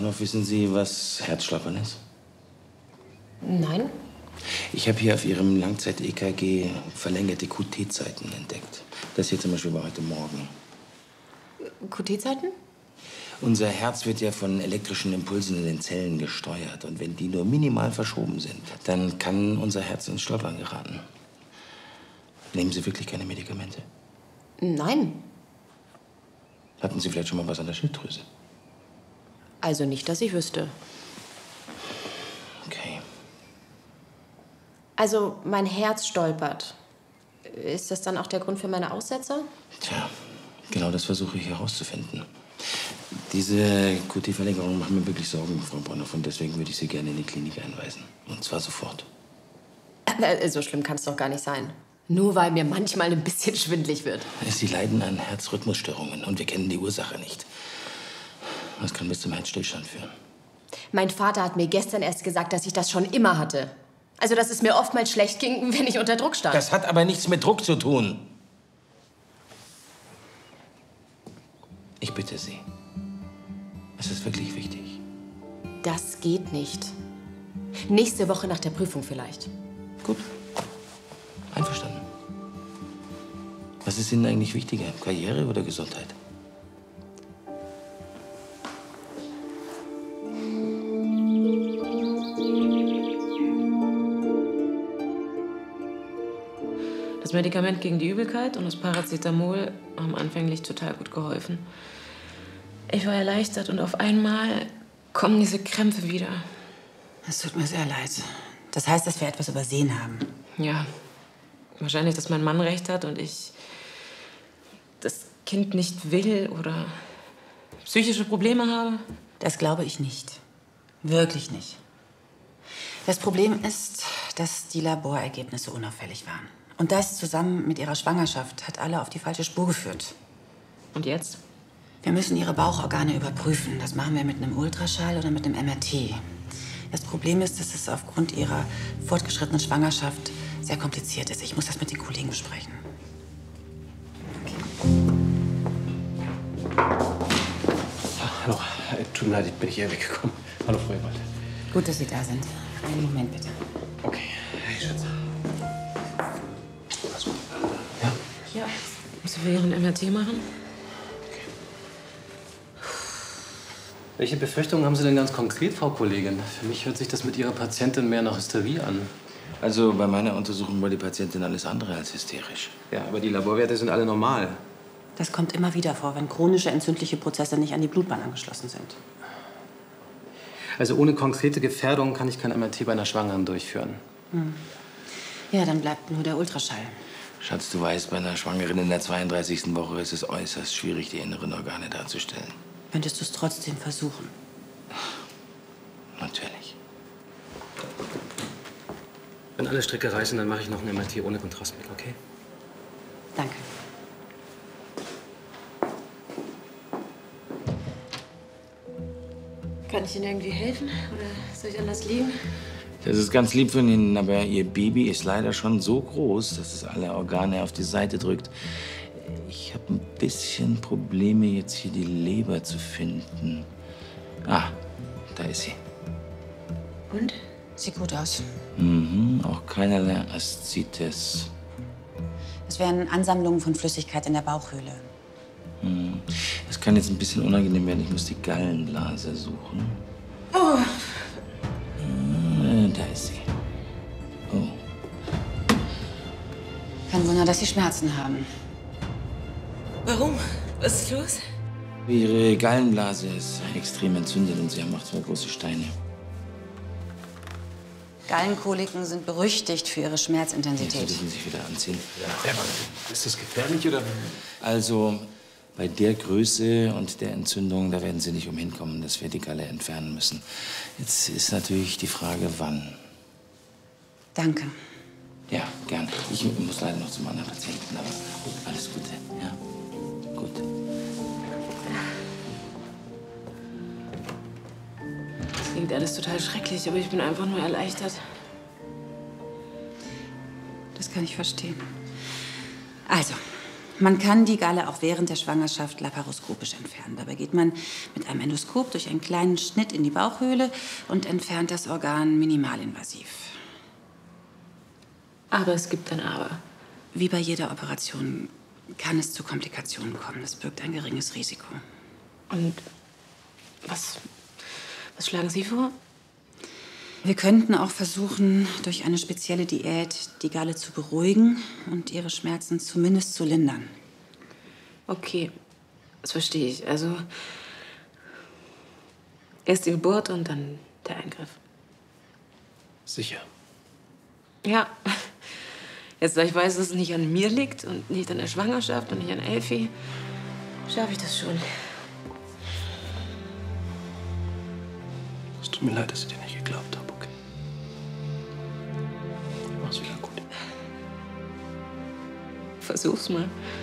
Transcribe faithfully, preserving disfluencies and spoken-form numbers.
noch, wissen Sie, was Herzschlappern ist? Nein. Ich habe hier auf Ihrem Langzeit-E K G verlängerte Q T-Zeiten entdeckt. Das hier zum Beispiel war heute Morgen. Q T-Zeiten? Unser Herz wird ja von elektrischen Impulsen in den Zellen gesteuert. Und wenn die nur minimal verschoben sind, dann kann unser Herz ins Stolpern geraten. Nehmen Sie wirklich keine Medikamente? Nein. Hatten Sie vielleicht schon mal was an der Schilddrüse? Also nicht, dass ich wüsste. Okay. Also mein Herz stolpert. Ist das dann auch der Grund für meine Aussetzer? Tja, genau das versuche ich herauszufinden. Diese Q T-Verlängerung macht mir wirklich Sorgen, Frau Bonhoff. Und deswegen würde ich Sie gerne in die Klinik einweisen. Und zwar sofort. Äh, so schlimm kann es doch gar nicht sein. Nur weil mir manchmal ein bisschen schwindelig wird. Sie leiden an Herzrhythmusstörungen und wir kennen die Ursache nicht. Das kann bis zum Herzstillstand führen. Mein Vater hat mir gestern erst gesagt, dass ich das schon immer hatte. Also, dass es mir oftmals schlecht ging, wenn ich unter Druck stand. Das hat aber nichts mit Druck zu tun. Ich bitte Sie. Es ist wirklich wichtig. Das geht nicht. Nächste Woche nach der Prüfung vielleicht. Gut. Einverstanden. Was ist Ihnen eigentlich wichtiger? Karriere oder Gesundheit? Das Medikament gegen die Übelkeit und das Paracetamol haben anfänglich total gut geholfen. Ich war erleichtert und auf einmal kommen diese Krämpfe wieder. Es tut mir sehr leid. Das heißt, dass wir etwas übersehen haben. Ja, wahrscheinlich, dass mein Mann recht hat und ich das Kind nicht will oder psychische Probleme habe. Das glaube ich nicht. Wirklich nicht. Das Problem ist, dass die Laborergebnisse unauffällig waren. Und das zusammen mit ihrer Schwangerschaft hat alle auf die falsche Spur geführt. Und jetzt? Wir müssen ihre Bauchorgane überprüfen. Das machen wir mit einem Ultraschall oder mit einem M R T. Das Problem ist, dass es aufgrund ihrer fortgeschrittenen Schwangerschaft sehr kompliziert ist. Ich muss das mit den Kollegen besprechen. Okay. Hallo, tut mir leid, ich bin hier weggekommen. Hallo, Frau Ewald. Gut, dass Sie da sind. Einen Moment, bitte. Okay, hey, Schatz. Alles gut? Ja? Ja. Müssen wir Ihren M R T machen? Welche Befürchtungen haben Sie denn ganz konkret, Frau Kollegin? Für mich hört sich das mit Ihrer Patientin mehr nach Hysterie an. Also bei meiner Untersuchung war die Patientin alles andere als hysterisch. Ja, aber die Laborwerte sind alle normal. Das kommt immer wieder vor, wenn chronische entzündliche Prozesse nicht an die Blutbahn angeschlossen sind. Also ohne konkrete Gefährdung kann ich kein M R T bei einer Schwangeren durchführen. Hm. Ja, dann bleibt nur der Ultraschall. Schatz, du weißt, bei einer Schwangeren in der zweiunddreißigsten Woche ist es äußerst schwierig, die inneren Organe darzustellen. Könntest du es trotzdem versuchen? Natürlich. Wenn alle Stricke reißen, dann mache ich noch ein M R T ohne Kontrastmittel, okay? Danke. Kann ich Ihnen irgendwie helfen? Oder soll ich anders liegen? Das ist ganz lieb von Ihnen, aber Ihr Baby ist leider schon so groß, dass es alle Organe auf die Seite drückt. Ich habe ein bisschen Probleme, jetzt hier die Leber zu finden. Ah, da ist sie. Und? Sieht gut aus. Mhm, auch keinerlei Aszites. Es wären Ansammlungen von Flüssigkeit in der Bauchhöhle. Hm. Das kann jetzt ein bisschen unangenehm werden. Ich muss die Gallenblase suchen. Oh. Äh, da ist sie. Oh. Kein Wunder, dass Sie Schmerzen haben. Warum? Was ist los? Ihre Gallenblase ist extrem entzündet und sie haben auch zwei große Steine. Gallenkoliken sind berüchtigt für ihre Jetzt Schmerzintensität. dürfen Sie sich wieder anziehen. Ja, ist das gefährlich oder? Also, bei der Größe und der Entzündung, da werden Sie nicht umhin kommen, dass wir die Galle entfernen müssen. Jetzt ist natürlich die Frage, wann. Danke. Ja, gerne. Ich muss leider noch zum anderen Patienten, aber alles Gute, ja? Gut. Das klingt alles total schrecklich, aber ich bin einfach nur erleichtert. Das kann ich verstehen. Also, Man kann die Galle auch während der Schwangerschaft laparoskopisch entfernen. Dabei geht man mit einem Endoskop durch einen kleinen Schnitt in die Bauchhöhle und entfernt das Organ minimalinvasiv. Aber es gibt ein Aber. Wie bei jeder Operation kann es zu Komplikationen kommen. Das birgt ein geringes Risiko. Und was, was schlagen Sie vor? Wir könnten auch versuchen, durch eine spezielle Diät die Galle zu beruhigen und ihre Schmerzen zumindest zu lindern. Okay, das verstehe ich. Also erst die Geburt und dann der Eingriff. Sicher. Ja. Jetzt, da ich weiß, dass es nicht an mir liegt und nicht an der Schwangerschaft und nicht an Elfi, schaffe ich das schon. Es tut mir leid, dass ich dir nicht geglaubt habe, okay? Mach's wieder gut. Versuch's mal.